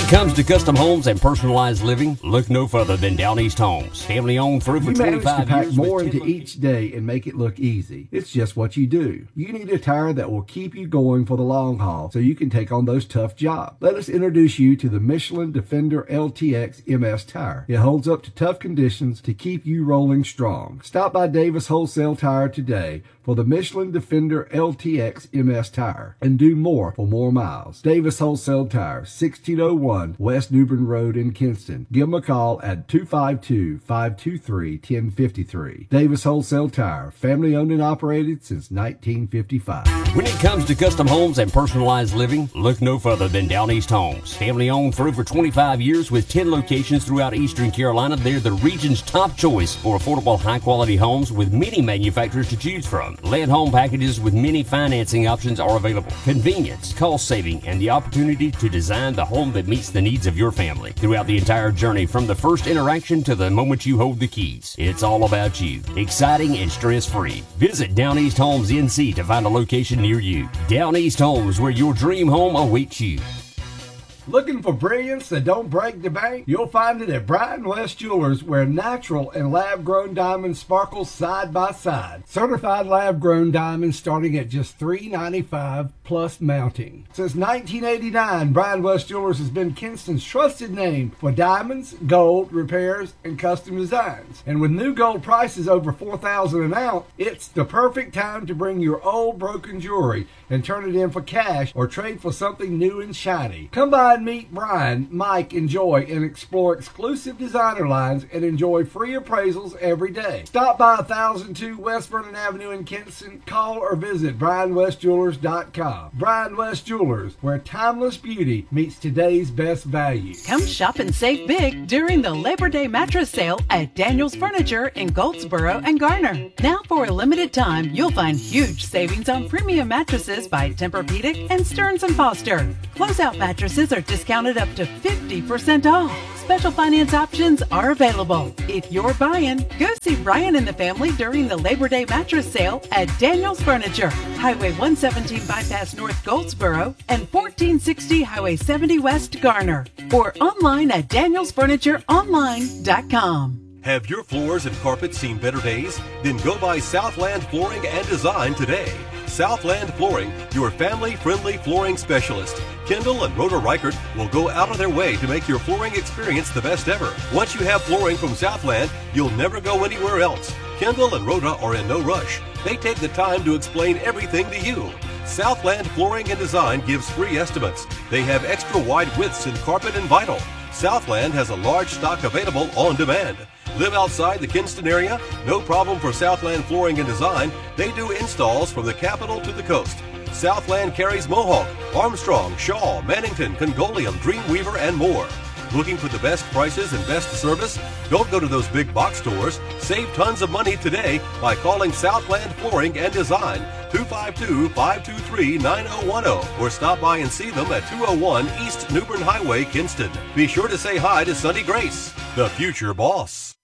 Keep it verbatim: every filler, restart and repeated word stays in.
comes to custom homes and personalized living, look no further than Down East Homes. Family owned for over You manage to twenty-five pack years. more with into ten each day and make it look easy. It's just what you do. You need a tire that will keep you going for the long haul so you can take on those tough jobs. Let us introduce you to the Michelin Defender L T X M S tire. It holds up to tough conditions to keep you rolling strong. Stop by Davis Wholesale Tire today for the Michelin Defender L T X M S tire and do more for more miles. Davis Wholesale Tire, sixteen oh one West New Bern Road in Kinston. Give them a call at two five two, five two three, one oh five three. Davis Wholesale Tire, family owned and operated since nineteen fifty-five. When it comes to custom homes and personalized living, look no further than Down East Homes. Family owned for over twenty-five years with ten locations throughout Eastern Carolina, they're the region's top choice for affordable, high-quality homes with many manufacturers to choose from. Land home packages with many financing options are available. Convenience, cost saving, and the opportunity to design the home that meets the needs of your family. Throughout the entire journey, from the first interaction to the moment you hold the keys, it's all about you. Exciting and stress-free. Visit Down East Homes N C to find a location near you. Down East Homes, where your dream home awaits you. Looking for brilliance that don't break the bank? You'll find it at Brian West Jewelers, where natural and lab-grown diamonds sparkle side by side. Certified lab-grown diamonds starting at just three ninety-five plus mounting. Since nineteen eighty-nine, Brian West Jewelers has been Kinston's trusted name for diamonds, gold, repairs, and custom designs. And with new gold prices over four thousand dollars an ounce, it's the perfect time to bring your old broken jewelry and turn it in for cash or trade for something new and shiny. Come by and meet Brian, Mike, and Joy and explore exclusive designer lines and enjoy free appraisals every day. Stop by one thousand two West Vernon Avenue in Kinston. Call or visit brian west jewelers dot com. Brian West Jewelers, where timeless beauty meets today's best value. Come shop and save big during the Labor Day mattress sale at Daniel's Furniture in Goldsboro and Garner. Now for a limited time, you'll find huge savings on premium mattresses by Tempur-Pedic and Stearns and Foster. Closeout mattresses are discounted up to fifty percent off. Special finance options are available. If you're buying, go see Brian and the family during the Labor Day mattress sale at Daniel's Furniture, Highway one seventeen Bypass North Goldsboro and fourteen sixty Highway seventy West Garner, or online at daniels furniture online dot com. Have your floors and carpets seen better days? Then go by Southland Flooring and Design today. Southland Flooring, your family-friendly flooring specialist. Kendall and Rhoda Reichert will go out of their way to make your flooring experience the best ever. Once you have flooring from Southland, you'll never go anywhere else. Kendall and Rhoda are in no rush. They take the time to explain everything to you. Southland Flooring and Design gives free estimates. They have extra wide widths in carpet and vinyl. Southland has a large stock available on demand. Live outside the Kinston area? No problem for Southland Flooring and Design. They do installs from the capital to the coast. Southland carries Mohawk, Armstrong, Shaw, Mannington, Congolium, Dreamweaver, and more. Looking for the best prices and best service? Don't go to those big box stores. Save tons of money today by calling Southland Flooring and Design, two five two, five two three, nine oh one oh, or stop by and see them at two oh one East New Bern Highway, Kinston. Be sure to say hi to Sunny Grace, the future boss.